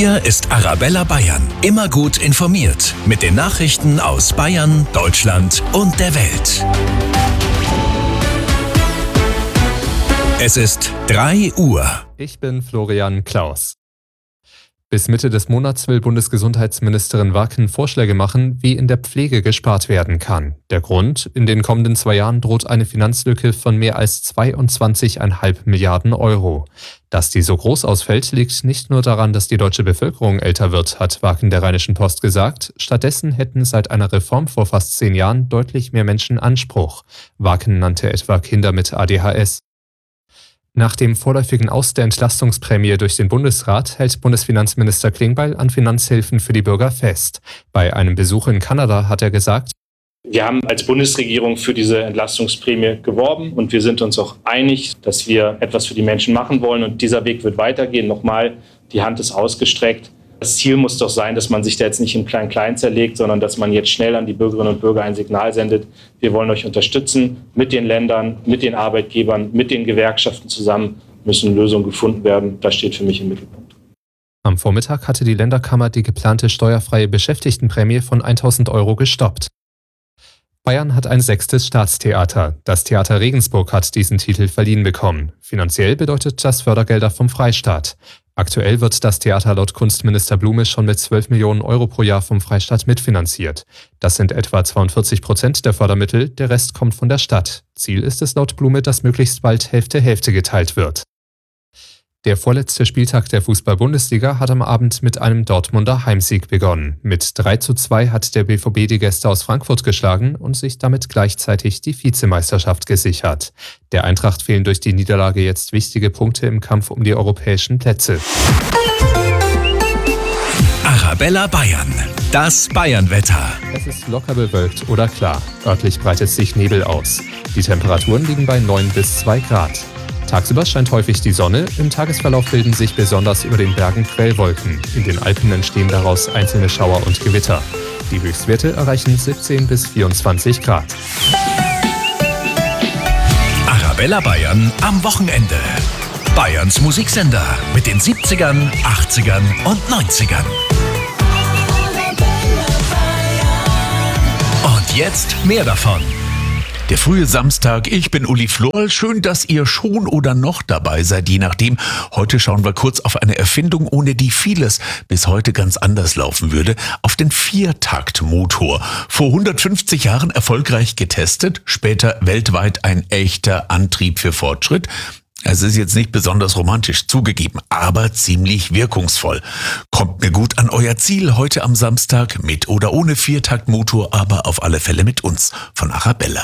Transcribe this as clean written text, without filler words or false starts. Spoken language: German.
Hier ist Arabella Bayern. Immer gut informiert mit den Nachrichten aus Bayern, Deutschland und der Welt. Es ist 3 Uhr. Ich bin Florian Klaus. Bis Mitte des Monats will Bundesgesundheitsministerin Wacken Vorschläge machen, wie in der Pflege gespart werden kann. Der Grund: In den kommenden 2 Jahren droht eine Finanzlücke von mehr als 22,5 Milliarden Euro. Dass die so groß ausfällt, liegt nicht nur daran, dass die deutsche Bevölkerung älter wird, hat Wacken der Rheinischen Post gesagt. Stattdessen hätten seit einer Reform vor fast 10 Jahren deutlich mehr Menschen Anspruch. Wacken nannte etwa Kinder mit ADHS. Nach dem vorläufigen Aus der Entlastungsprämie durch den Bundesrat hält Bundesfinanzminister Klingbeil an Finanzhilfen für die Bürger fest. Bei einem Besuch in Kanada hat er gesagt: Wir haben als Bundesregierung für diese Entlastungsprämie geworben und wir sind uns auch einig, dass wir etwas für die Menschen machen wollen und dieser Weg wird weitergehen. Nochmal, die Hand ist ausgestreckt. Das Ziel muss doch sein, dass man sich da jetzt nicht im Klein-Klein zerlegt, sondern dass man jetzt schnell an die Bürgerinnen und Bürger ein Signal sendet. Wir wollen euch unterstützen mit den Ländern, mit den Arbeitgebern, mit den Gewerkschaften zusammen müssen Lösungen gefunden werden. Das steht für mich im Mittelpunkt. Am Vormittag hatte die Länderkammer die geplante steuerfreie Beschäftigtenprämie von 1.000 Euro gestoppt. Bayern hat ein 6. Staatstheater. Das Theater Regensburg hat diesen Titel verliehen bekommen. Finanziell bedeutet das Fördergelder vom Freistaat. Aktuell wird das Theater laut Kunstminister Blume schon mit 12 Millionen Euro pro Jahr vom Freistaat mitfinanziert. Das sind etwa 42% der Fördermittel, der Rest kommt von der Stadt. Ziel ist es laut Blume, dass möglichst bald Hälfte-Hälfte geteilt wird. Der vorletzte Spieltag der Fußball-Bundesliga hat am Abend mit einem Dortmunder Heimsieg begonnen. Mit 3:2 hat der BVB die Gäste aus Frankfurt geschlagen und sich damit gleichzeitig die Vizemeisterschaft gesichert. Der Eintracht fehlen durch die Niederlage jetzt wichtige Punkte im Kampf um die europäischen Plätze. Arabella Bayern. Das Bayern-Wetter. Es ist locker bewölkt oder klar. Örtlich breitet sich Nebel aus. Die Temperaturen liegen bei 9 bis 2 Grad. Tagsüber scheint häufig die Sonne, im Tagesverlauf bilden sich besonders über den Bergen Quellwolken. In den Alpen entstehen daraus einzelne Schauer und Gewitter. Die Höchstwerte erreichen 17 bis 24 Grad. Arabella Bayern am Wochenende. Bayerns Musiksender mit den 70ern, 80ern und 90ern. Und jetzt mehr davon. Der frühe Samstag, ich bin Uli Flor. Schön, dass ihr schon oder noch dabei seid, je nachdem. Heute schauen wir kurz auf eine Erfindung, ohne die vieles bis heute ganz anders laufen würde. Auf den Viertaktmotor. Vor 150 Jahren erfolgreich getestet, später weltweit ein echter Antrieb für Fortschritt. Es ist jetzt nicht besonders romantisch zugegeben, aber ziemlich wirkungsvoll. Kommt mir gut an euer Ziel heute am Samstag, mit oder ohne Viertaktmotor, aber auf alle Fälle mit uns von Arabella.